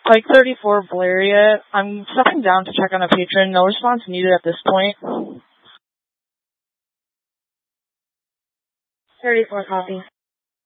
Pike 34, Valeria. I'm stepping down to check on a patron. No response needed at this point. 34, copy.